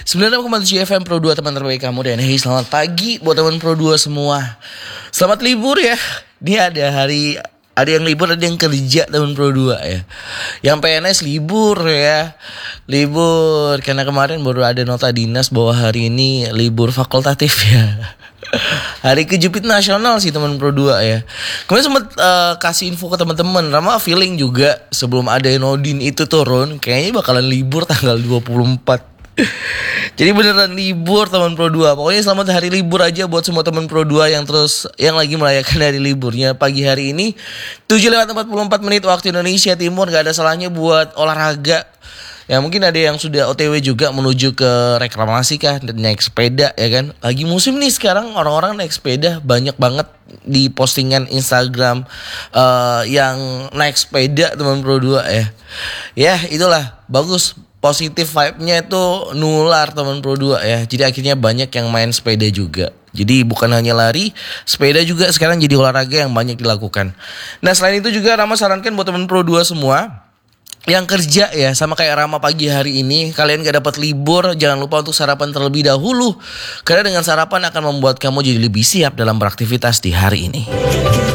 96,7 FM Pro 2, teman terbaik kamu. Dan hey, selamat pagi buat teman Pro 2 semua. Selamat libur ya. Ini ada yang libur, ada yang kerja teman Pro 2 ya. Yang PNS libur ya. Libur karena kemarin baru ada nota dinas bahwa hari ini libur fakultatif ya. Hari Kejepit Nasional sih teman Pro 2 ya. Kemarin sempat kasih info ke teman-teman. Rama feeling juga sebelum ada Nodin itu turun, kayaknya bakalan libur tanggal 24. Jadi beneran libur teman Pro 2. Pokoknya selamat hari libur aja buat semua teman Pro 2 yang lagi merayakan hari liburnya pagi hari ini. 7:44 waktu Indonesia Timur. Gak ada salahnya buat olahraga. Ya mungkin ada yang sudah OTW juga menuju ke reklamasi kah, naik sepeda ya kan. Lagi musim nih sekarang, orang-orang naik sepeda banyak banget di postingan Instagram yang naik sepeda teman Pro 2 ya. Ya itulah bagus. Positif vibe-nya itu nular teman Pro 2 ya. Jadi akhirnya banyak yang main sepeda juga. Jadi bukan hanya lari, sepeda juga sekarang jadi olahraga yang banyak dilakukan. Nah selain itu juga Rama sarankan buat teman Pro 2 semua yang kerja ya, sama kayak Rama pagi hari ini, kalian gak dapat libur, jangan lupa untuk sarapan terlebih dahulu. Karena dengan sarapan akan membuat kamu jadi lebih siap dalam beraktivitas di hari ini.